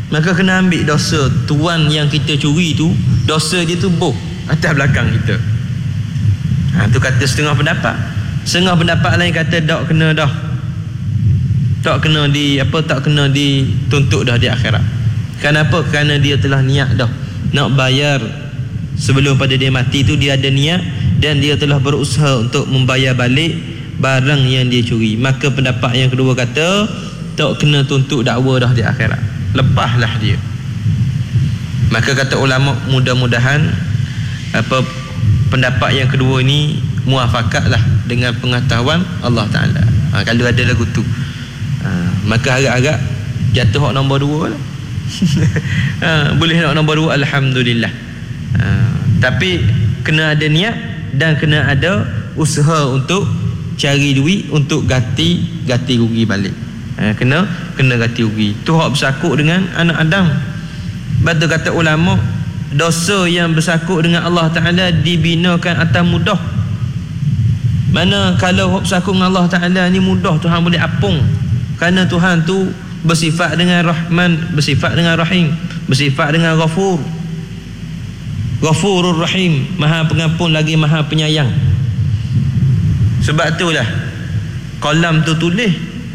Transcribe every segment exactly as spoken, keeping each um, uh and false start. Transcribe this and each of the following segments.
maka kena ambil dosa tuan yang kita curi tu, dosa dia tu boh atas belakang kita. Ha, tu kata setengah pendapat. Setengah pendapat lain kata tak kena dah, tak kena di apa tak kena dituntut dah di akhirat. Kenapa? Kerana dia telah niat dah nak bayar sebelum pada dia mati tu, dia ada niat dan dia telah berusaha untuk membayar balik barang yang dia curi. Maka pendapat yang kedua kata tak kena tuntut dakwa dah di akhirat, lepaslah dia. Maka kata ulama, mudah-mudahan apa pendapat yang kedua ni muafakatlah dengan pengetahuan Allah Ta'ala. Ha, kalau ada lagu tu, ha, maka agak-agak jatuh hak nombor dua lah. Ha, boleh nak nombor dua, alhamdulillah. Ha, tapi kena ada niat dan kena ada usaha untuk cari duit untuk ganti ganti rugi balik. Ha, kena kena ganti rugi. Tu hak bersakut dengan anak Adam. Betul kata ulama, dosa yang bersakut dengan Allah Ta'ala dibinakan atas mudah. Mana kalau hak bersakut dengan Allah Ta'ala ni mudah, Tuhan boleh apung. Kerana Tuhan tu bersifat dengan Rahman, bersifat dengan Rahim, bersifat dengan Ghafur. Ghafurur Rahim, Maha Pengampun lagi Maha Penyayang. Sebab itulah qalam tu tulis,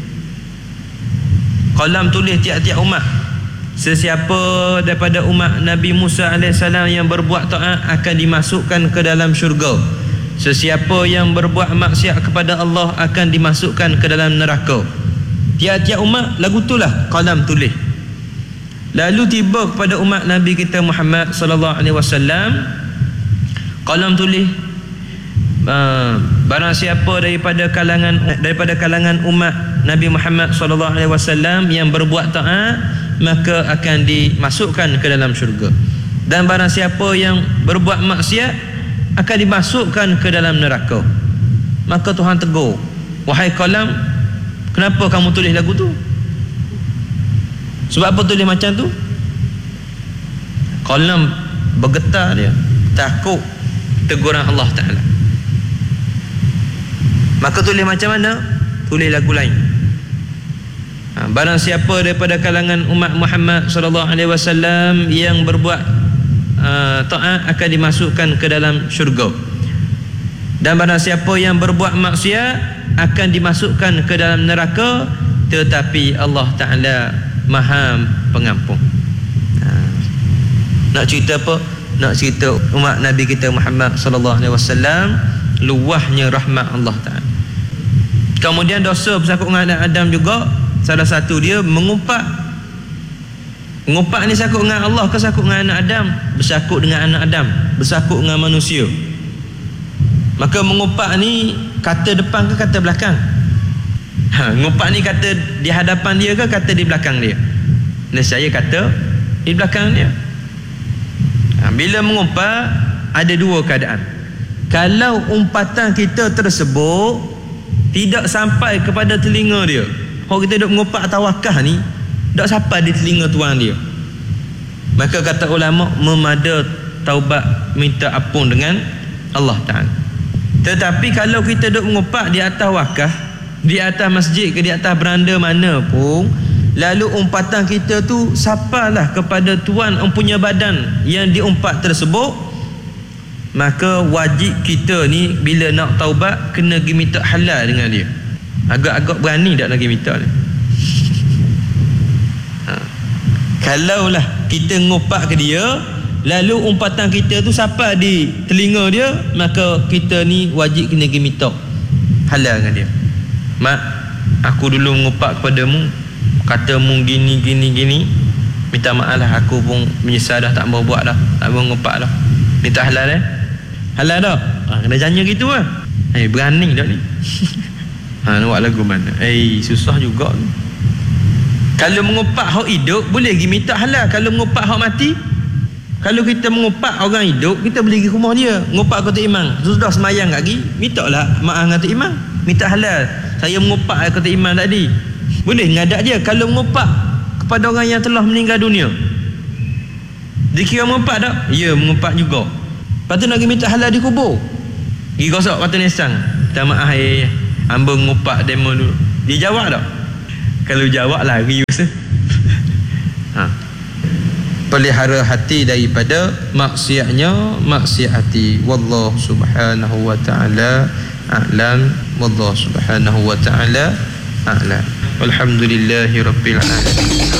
qalam tulis tiap-tiap umat. Sesiapa daripada umat Nabi Musa alaihissalam yang berbuat taat akan dimasukkan ke dalam syurga. Sesiapa yang berbuat maksiat kepada Allah akan dimasukkan ke dalam neraka. Tiap-tiap umat lagu itulah qalam tulis. Lalu tiba kepada umat Nabi kita Muhammad sallallahu alaihi wasallam, qalam tulis, uh, barang siapa daripada kalangan daripada kalangan umat Nabi Muhammad sallallahu alaihi wasallam yang berbuat taat, maka akan dimasukkan ke dalam syurga. Dan barang siapa yang berbuat maksiat akan dimasukkan ke dalam neraka. Maka Tuhan tegur, wahai qalam, kenapa kamu tulis lagu tu? Sebab apa tulis macam tu? Qalam bergetar dia, takut teguran Allah Ta'ala. Maka tulis macam mana? Tulis lagu lain. Ha, barang siapa daripada kalangan umat Muhammad sallallahu alaihi wasallam yang berbuat uh, taat akan dimasukkan ke dalam syurga. Dan barang siapa yang berbuat maksiat akan dimasukkan ke dalam neraka, tetapi Allah Ta'ala Maha Pengampun. Ha. Nak cerita apa? Nak cerita umat Nabi kita Muhammad sallallahu alaihi wasallam luahnya rahmat Allah Ta'ala. Kemudian dosa bersakut dengan Adam juga, salah satu dia mengumpat. Mengumpat ni sakut dengan Allah ke sakut dengan anak Adam? Bersakut dengan anak Adam, bersakut dengan manusia. Maka mengumpat ni kata depan ke kata belakang? Ha, ngumpat ni kata di hadapan dia ke kata di belakang dia? Nescaya kata di belakang dia. Ha, bila mengumpat ada dua keadaan. Kalau umpatan kita tersebut tidak sampai kepada telinga dia, kalau kita duk mengumpat tawakah ni tak sampai di telinga tuan dia, maka kata ulama memada taubat minta ampun dengan Allah Ta'ala. Tetapi kalau kita duk mengumpat di atas wakaf, di atas masjid ke di atas beranda mana pun, lalu umpatan kita tu sampailah kepada tuan empunya badan yang diumpat tersebut, maka wajib kita ni bila nak taubat kena pergi minta halal dengan dia. Agak-agak berani tak nak pergi minta ni? Ha. Kalaulah kita ngumpat ke dia, lalu umpatan kita tu sampai di telinga dia, maka kita ni wajib kena pergi minta halal dengan dia. Mak, aku dulu mengumpat kepadamu, katamu gini gini gini, minta maaf lah, aku pun menyesal dah, tak mau buat dah, tak mau ngumpat dah, minta halal eh? Halal dah? Ha, kena tanya gitu lah. Eh, berani dah ni. Ha, nak buat lagu mana? Eh, susah juga ni. Kalau mengumpat hak hidup boleh pergi minta halal. Kalau mengumpat hak mati, kalau kita mengumpat orang hidup, kita boleh pergi rumah dia, mengumpat kata imam, sudah semayang tak pergi, minta lah maaf kata imam, minta halal, saya mengumpat kata imam tadi, boleh ngadak dia. Kalau mengumpat kepada orang yang telah meninggal dunia, dikira mengumpat tak? Ya, mengumpat juga. Lepas tu nak pergi minta halal di kubur, pergi gosok mata nesang, minta maaf eh, hamba mengumpat demo dulu. Dia jawab tak? Kalau jawab lari ha. pelihara hati daripada maksiatnya maksiat hati. Wallahu subhanahu wa ta'ala a'lam. Wallahu subhanahu wa ta'ala a'lam. Walhamdulillahi rabbil alamin.